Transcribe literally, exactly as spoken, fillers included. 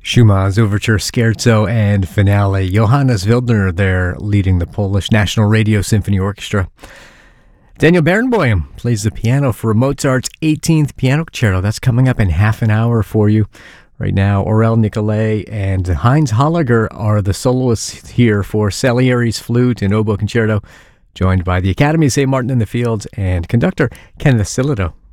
Schumann's Overture, Scherzo, and Finale. Johannes Wildner there leading the Polish National Radio Symphony Orchestra. Daniel Barenboim plays the piano for Mozart's eighteenth Piano Concerto. That's coming up in half an hour for you. Right now, Aurel Nicolai and Heinz Holliger are the soloists here for Salieri's Flute and Oboe Concerto, joined by the Academy of Saint Martin in the Fields and conductor Kenneth Silido.